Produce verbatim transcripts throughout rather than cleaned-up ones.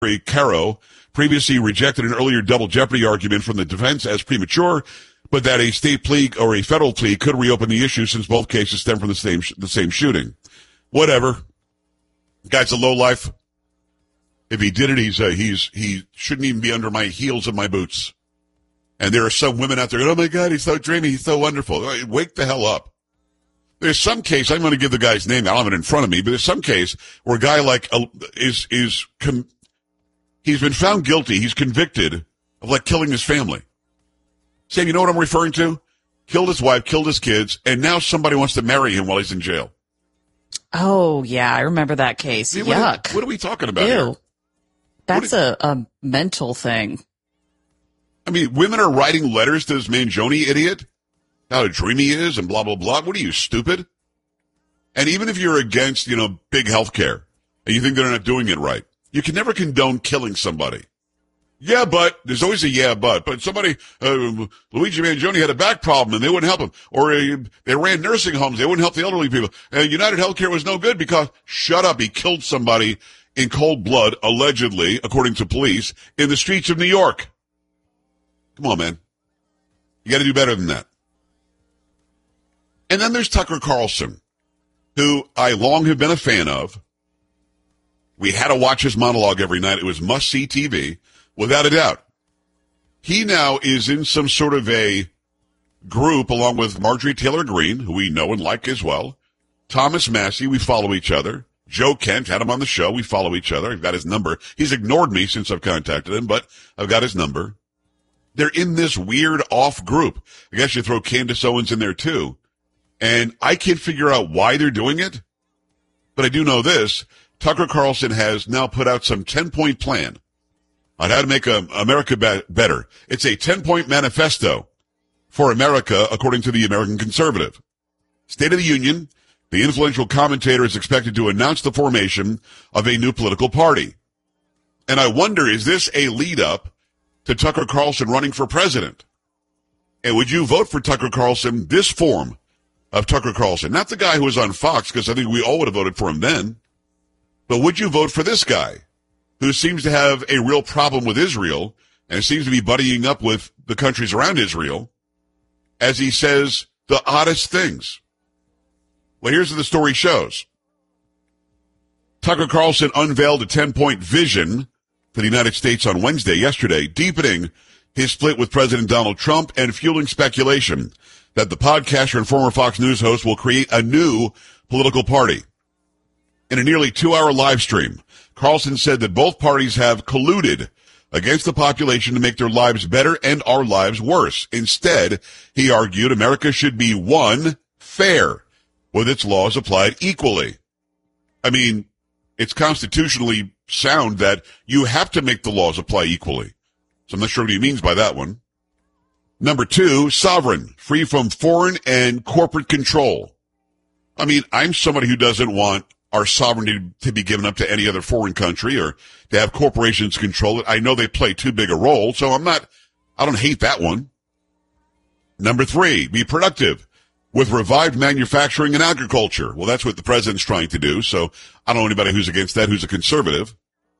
Caro previously rejected an earlier double jeopardy argument from the defense as premature, but that a state plea or a federal plea could reopen the issue since both cases stem from the same the same shooting. Whatever. Guy's a lowlife. If he did it, he's uh, he's he shouldn't even be under my heels of my boots. And there are some women out there, oh my God, he's so dreamy, he's so wonderful. Wake the hell up. There's some case, I'm going to give the guy's name, I don't have it in front of me, but there's some case where a guy like uh, is is com- he's been found guilty, he's convicted of like killing his family. Sam, you know what I'm referring to? Killed his wife, killed his kids, and now somebody wants to marry him while he's in jail. Oh, yeah, I remember that case. I mean, Yuck. What are, what are we talking about Ew. here? That's are, a, a mental thing. I mean, women are writing letters to this Mangione idiot, how dreamy he is and blah, blah, blah. What are you, stupid? And even if you're against, you know, big health care and you think they're not doing it right, you can never condone killing somebody. Yeah, but there's always a yeah, but. But somebody, uh, Luigi Mangione had a back problem and they wouldn't help him. Or uh, they ran nursing homes. They wouldn't help the elderly people. Uh, United Healthcare was no good because, shut up, he killed somebody in cold blood, allegedly, according to police, in the streets of New York. Come on, man. You got to do better than that. And then there's Tucker Carlson, who I long have been a fan of. We had to watch his monologue every night. It was must-see T V. Without a doubt. He now is in some sort of a group along with Marjorie Taylor Greene, who we know and like as well. Thomas Massie, we follow each other. Joe Kent, had him on the show. We follow each other. I've got his number. He's ignored me since I've contacted him, but I've got his number. They're in this weird off group. I guess you throw Candace Owens in there too. And I can't figure out why they're doing it. But I do know this. Tucker Carlson has now put out some ten-point plan on how to make uh, America be- better. It's a ten-point manifesto for America, according to the American Conservative. State of the Union, the influential commentator is expected to announce the formation of a new political party. And I wonder, is this a lead-up to Tucker Carlson running for president? And would you vote for Tucker Carlson, this form of Tucker Carlson? Not the guy who was on Fox, because I think we all would have voted for him then. But would you vote for this guy, who seems to have a real problem with Israel and seems to be buddying up with the countries around Israel as he says the oddest things? Well, here's what the story shows. Tucker Carlson unveiled a ten-point vision for the United States on Wednesday, yesterday, deepening his split with President Donald Trump and fueling speculation that the podcaster and former Fox News host will create a new political party. In a nearly two-hour live stream, Carlson said that both parties have colluded against the population to make their lives better and our lives worse. Instead, he argued America should be, one, fair, with its laws applied equally. I mean, it's constitutionally sound that you have to make the laws apply equally. So I'm not sure what he means by that one. Number two, sovereign, free from foreign and corporate control. I mean, I'm somebody who doesn't want our sovereignty to be given up to any other foreign country or to have corporations control it. I know they play too big a role, so I'm not, I don't hate that one. Number three, be productive with revived manufacturing and agriculture. Well, that's what the president's trying to do, so I don't know anybody who's against that who's a conservative.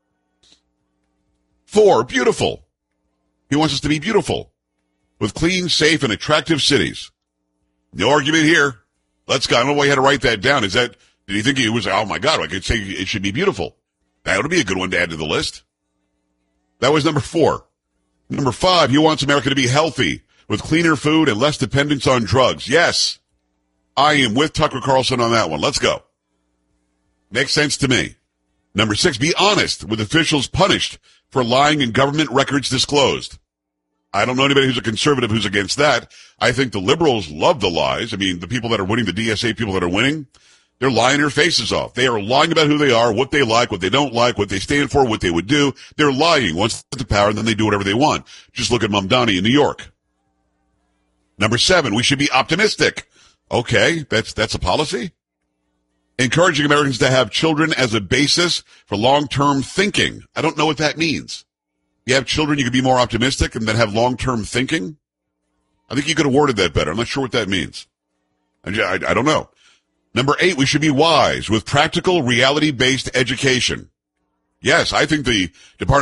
Four, beautiful. He wants us to be beautiful with clean, safe, and attractive cities. No argument here. Let's go. I don't know why you had to write that down. Is that, did you think he was, oh my God, I could say it should be beautiful? That would be a good one to add to the list. That was number four. Number five, he wants America to be healthy with cleaner food and less dependence on drugs. Yes, I am with Tucker Carlson on that one. Let's go. Makes sense to me. Number six, be honest with officials punished for lying and government records disclosed. I don't know anybody who's a conservative who's against that. I think the liberals love the lies. I mean, the people that are winning, the D S A people that are winning, they're lying their faces off. They are lying about who they are, what they like, what they don't like, what they stand for, what they would do. They're lying once they get the power, and then they do whatever they want. Just look at Mamdani in New York. Number seven, we should be optimistic. Okay, that's that's a policy. Encouraging Americans to have children as a basis for long-term thinking. I don't know what that means. You have children, you can be more optimistic and then have long-term thinking? I think you could have worded that better. I'm not sure what that means. I, I, I don't know. Number eight, we should be wise with practical, reality-based education. Yes, I think the Department